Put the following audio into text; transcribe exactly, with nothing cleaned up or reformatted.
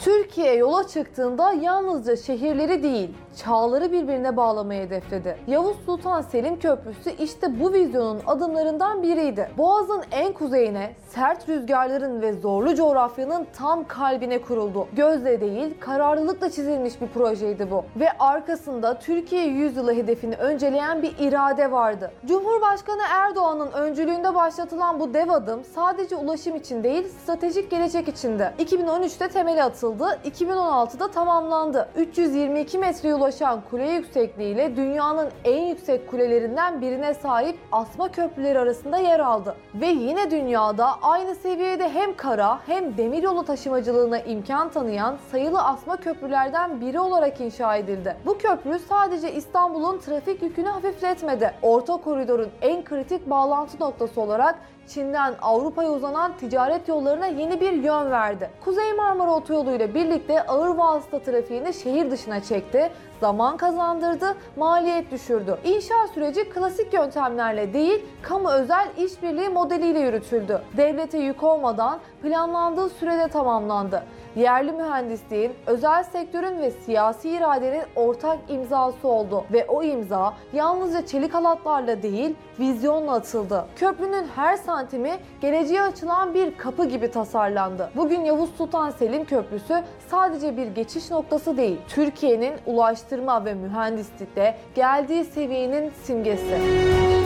Türkiye yola çıktığında yalnızca şehirleri değil, çağları birbirine bağlamayı hedefledi. Yavuz Sultan Selim Köprüsü işte bu vizyonun adımlarından biriydi. Boğaz'ın en kuzeyine, sert rüzgarların ve zorlu coğrafyanın tam kalbine kuruldu. Gözle değil, kararlılıkla çizilmiş bir projeydi bu. Ve arkasında Türkiye yüzyılı hedefini önceleyen bir irade vardı. Cumhurbaşkanı Erdoğan'ın öncülüğünde başlatılan bu dev adım sadece ulaşım için değil, stratejik gelecek içindi. iki bin on üçte temeli atıldı, iki bin on altıda tamamlandı. üç yüz yirmi iki metreye ulaşan kule yüksekliğiyle dünyanın en yüksek kulelerinden birine sahip asma köprüleri arasında yer aldı. Ve yine dünyada aynı seviyede hem kara hem demiryolu taşımacılığına imkan tanıyan sayılı asma köprülerden biri olarak inşa edildi. Bu köprü sadece İstanbul'un trafik yükünü hafifletmedi. Orta koridorun en kritik bağlantı noktası olarak Çin'den Avrupa'ya uzanan ticaret yollarına yeni bir yön verdi. Kuzey Marmara Otoyolu ile birlikte ağır vasıta trafiğini şehir dışına çekti, zaman kazandırdı, maliyet düşürdü. İnşaat süreci klasik yöntemlerle değil, kamu özel işbirliği modeliyle yürütüldü. Devlete yük olmadan planlandığı sürede tamamlandı. Yerli mühendisliğin, özel sektörün ve siyasi iradenin ortak imzası oldu ve o imza yalnızca çelik halatlarla değil, vizyonla atıldı. Köprünün her santimi geleceğe açılan bir kapı gibi tasarlandı. Bugün Yavuz Sultan Selim Köprüsü sadece bir geçiş noktası değil, Türkiye'nin ulaştırma ve mühendislikte geldiği seviyenin simgesi.